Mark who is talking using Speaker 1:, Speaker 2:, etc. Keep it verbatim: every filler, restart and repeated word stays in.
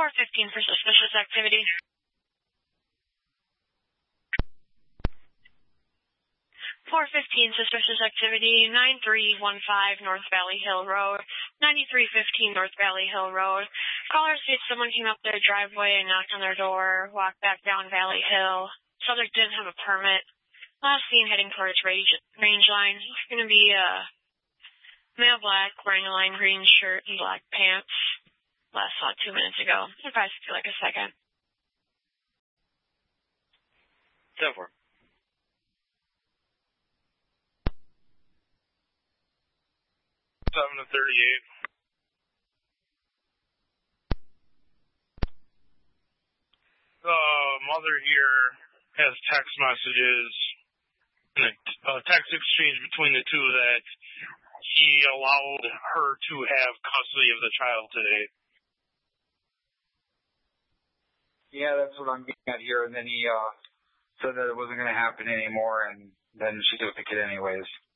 Speaker 1: four fifteen for suspicious activity. four fifteen suspicious activity, nine three one five North Valley Hill Road, ninety-three fifteen North Valley Hill Road. Caller states someone came up their driveway and knocked on their door, walked back down Valley Hill. Subject didn't have a permit. Last seen heading towards range, range line. It's going to be a male black, wearing a lime green shirt and black pants. Last saw two minutes ago. It'll probably feel like a second.
Speaker 2: ten four. seven to thirty-eight. The mother here has text messages, and a text exchange between the two that he allowed her to have custody of the child today.
Speaker 3: Yeah, that's what I'm getting at here. And then he uh, said that it wasn't going to happen anymore, and then she took the kid anyways.